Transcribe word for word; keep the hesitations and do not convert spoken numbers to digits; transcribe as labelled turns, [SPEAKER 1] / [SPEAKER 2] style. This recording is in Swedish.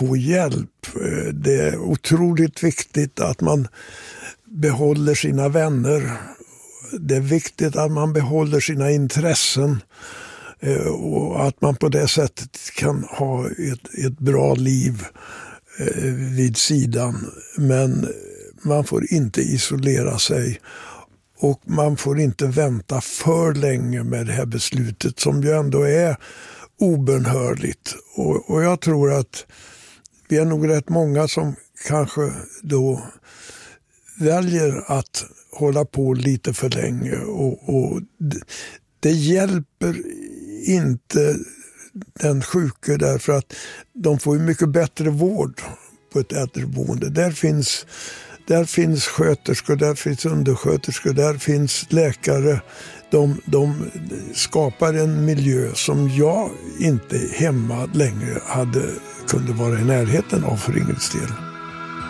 [SPEAKER 1] få hjälp. Det är otroligt viktigt att man behåller sina vänner. Det är viktigt att man behåller sina intressen och att man på det sättet kan ha ett, ett bra liv vid sidan. Men man får inte isolera sig och man får inte vänta för länge med det här beslutet som ju ändå är obönhörligt. Och, och jag tror att vi är nog rätt många som kanske då väljer att hålla på lite för länge och, och det, det hjälper inte den sjuke därför att de får ju mycket bättre vård på ett äldreboende. Där finns, där finns sköterskor, där finns undersköterskor, där finns läkare. De, de skapar en miljö som jag inte hemma längre hade kunde vara i närheten av för Ingrids del.